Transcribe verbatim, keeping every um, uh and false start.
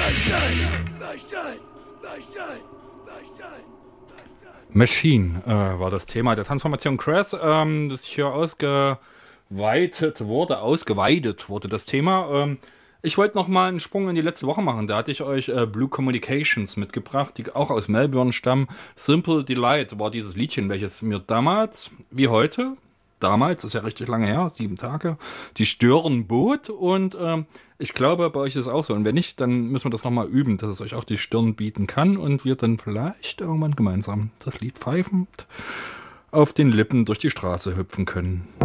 Machine äh, war das Thema der Transformation Crash, ähm, das hier ausgeweitet wurde, ausgeweitet wurde das Thema. Ähm, ich wollte noch mal einen Sprung in die letzte Woche machen. Da hatte ich euch äh, Blue Communications mitgebracht, die auch aus Melbourne stammen. Simple Delight war dieses Liedchen, welches mir damals, wie heute, damals, ist ja richtig lange her, sieben Tage, die Stirn bot. Und ähm, ich glaube, bei euch ist es auch so. Und wenn nicht, dann müssen wir das nochmal üben, dass es euch auch die Stirn bieten kann und wir dann vielleicht irgendwann gemeinsam das Lied pfeifend auf den Lippen durch die Straße hüpfen können.